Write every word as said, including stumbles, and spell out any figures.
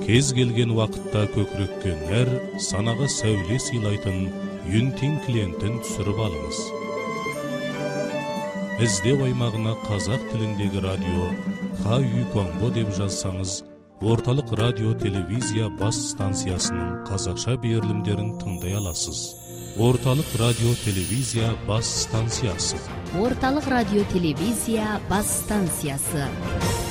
кез келген уақытта көкірекке нәр, санаға сәуле сыйлайтын Юнтин клиентін түсіріп алыңыз. Іздеу аймағына қазақ тіліндегі радио Ха Үй Конго деп жазсаңыз, орталық радио телевизия бас станциясының қазақша берілімдерін тыңдай аласыз. Орталық радио телевизия бас станциясы. Орталық радио телевизия бас станциясы.